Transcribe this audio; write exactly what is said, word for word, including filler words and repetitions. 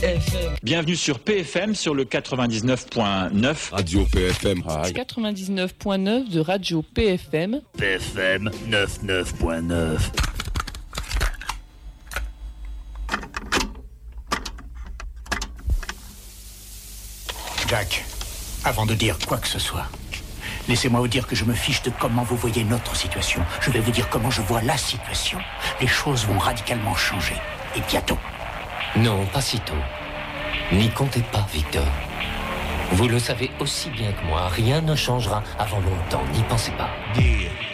F M. Bienvenue sur P F M sur le quatre-vingt-dix-neuf point neuf. Radio P F M. quatre-vingt-dix-neuf point neuf de Radio P F M. P F M quatre-vingt-dix-neuf point neuf. Jack, avant de dire quoi que ce soit, laissez-moi vous dire que je me fiche de comment vous voyez notre situation. Je vais vous dire comment je vois la situation. Les choses vont radicalement changer. Et bientôt. Non, pas si tôt. N'y comptez pas, Victor. Vous le savez aussi bien que moi, rien ne changera avant longtemps, n'y pensez pas. Dire